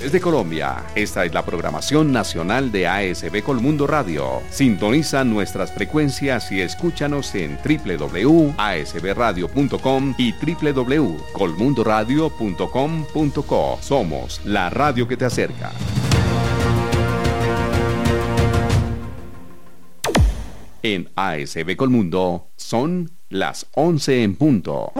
Desde Colombia, esta es la programación nacional de ASB Colmundo Radio. Sintoniza nuestras frecuencias y escúchanos en www.asbradio.com y www.colmundoradio.com.co. Somos la radio que te acerca. En ASB Colmundo son las 11 en punto.